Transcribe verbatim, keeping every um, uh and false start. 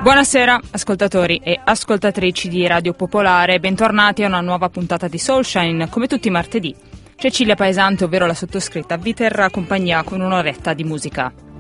Buonasera ascoltatori e ascoltatrici di Radio Popolare, bentornati a una nuova puntata di Soulshine. Come tutti i martedì, Cecilia Paesante, ovvero la sottoscritta, vi terrà compagnia con un'oretta di musica.